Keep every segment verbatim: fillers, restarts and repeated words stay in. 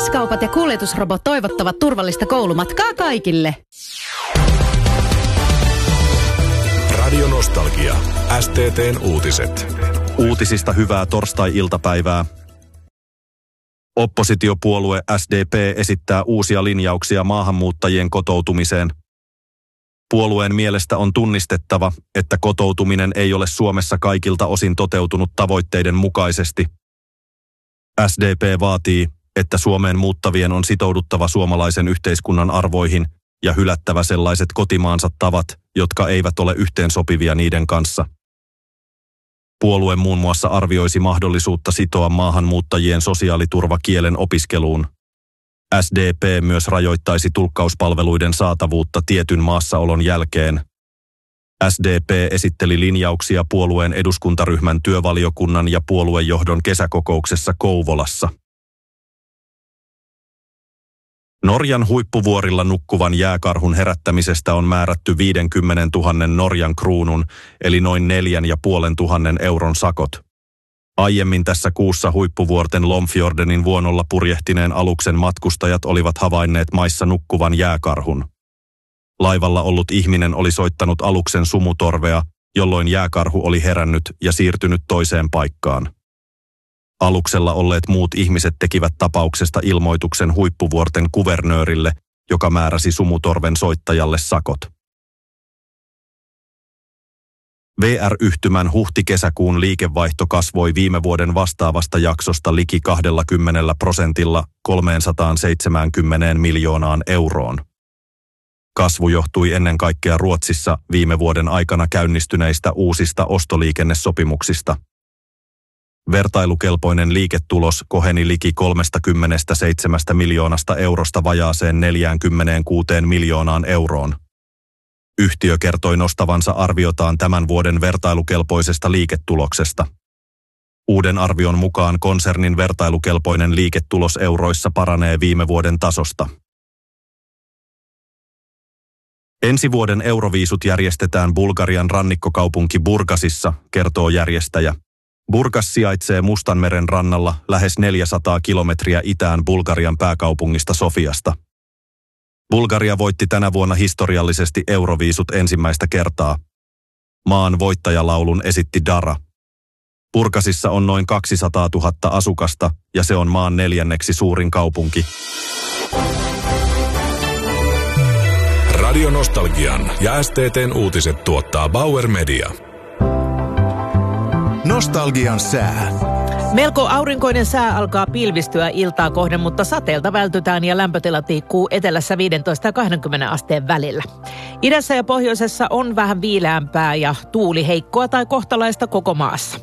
S-kaupat ja kuljetusrobot toivottavat turvallista koulumatkaa kaikille. Radio Nostalgia. S T T:n uutiset. Uutisista hyvää torstai-iltapäivää. Oppositiopuolue S D P esittää uusia linjauksia maahanmuuttajien kotoutumiseen. Puolueen mielestä on tunnistettava, että kotoutuminen ei ole Suomessa kaikilta osin toteutunut tavoitteiden mukaisesti. S D P vaatii, että Suomeen muuttavien on sitouduttava suomalaisen yhteiskunnan arvoihin ja hylättävä sellaiset kotimaansa tavat, jotka eivät ole yhteensopivia niiden kanssa. Puolue muun muassa arvioisi mahdollisuutta sitoa maahanmuuttajien sosiaaliturva kielen opiskeluun. S D P myös rajoittaisi tulkkauspalveluiden saatavuutta tietyn maassaolon jälkeen. S D P esitteli linjauksia puolueen eduskuntaryhmän työvaliokunnan ja puoluejohdon kesäkokouksessa Kouvolassa. Norjan huippuvuorilla nukkuvan jääkarhun herättämisestä on määrätty viisikymmentätuhatta Norjan kruunun, eli noin neljän ja puolen tuhannen euron sakot. Aiemmin tässä kuussa huippuvuorten Lomfjordenin vuonolla purjehtineen aluksen matkustajat olivat havainneet maissa nukkuvan jääkarhun. Laivalla ollut ihminen oli soittanut aluksen sumutorvea, jolloin jääkarhu oli herännyt ja siirtynyt toiseen paikkaan. Aluksella olleet muut ihmiset tekivät tapauksesta ilmoituksen huippuvuorten kuvernöörille, joka määräsi sumutorven soittajalle sakot. V R-yhtymän huhti-kesäkuun liikevaihto kasvoi viime vuoden vastaavasta jaksosta liki kaksikymmentä prosentilla kolmesataaseitsemänkymmentä miljoonaan euroon. Kasvu johtui ennen kaikkea Ruotsissa viime vuoden aikana käynnistyneistä uusista ostoliikennesopimuksista. Vertailukelpoinen liiketulos koheni liki kolmekymmentäseitsemän miljoonasta eurosta vajaaseen neljäkymmentäkuusi miljoonaan euroon. Yhtiö kertoi nostavansa arviotaan tämän vuoden vertailukelpoisesta liiketuloksesta. Uuden arvion mukaan konsernin vertailukelpoinen liiketulos euroissa paranee viime vuoden tasosta. Ensi vuoden Euroviisut järjestetään Bulgarian rannikkokaupunki Burgasissa, kertoo järjestäjä. Burgas sijaitsee Mustanmeren rannalla lähes neljäsataa kilometriä itään Bulgarian pääkaupungista Sofiasta. Bulgaria voitti tänä vuonna historiallisesti Euroviisut ensimmäistä kertaa. Maan voittajalaulun esitti Dara. Burgasissa on noin kaksisataatuhatta asukasta ja se on maan neljänneksi suurin kaupunki. Radio Nostalgian ja S T T:n uutiset tuottaa Bauer Media. Nostalgian sää. Melko aurinkoinen sää alkaa pilvistyä iltaa kohden, mutta sateelta vältytään ja lämpötila tiikkuu etelässä viisitoista ja kaksikymmentä asteen välillä. Idässä ja pohjoisessa on vähän viileämpää ja tuuli heikkoa tai kohtalaista koko maassa.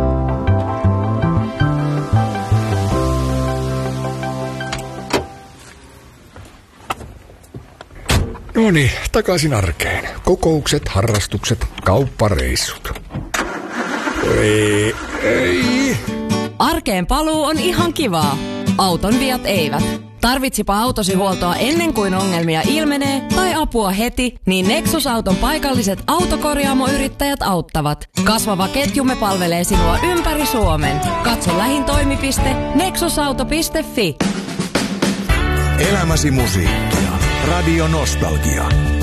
No niin, takaisin arkeen. Kokoukset, harrastukset, kauppareissut. Ei, ei. Arkeen paluu on ihan kivaa. Auton viat eivät. Tarvitsipa autosi huoltoa ennen kuin ongelmia ilmenee tai apua heti, niin Nexus-auton paikalliset autokorjaamoyrittäjät auttavat. Kasvava ketjumme palvelee sinua ympäri Suomen. Katso lähin toimipiste nexusauto piste fi. Elämäsi musiikkia. Radio Nostalgia.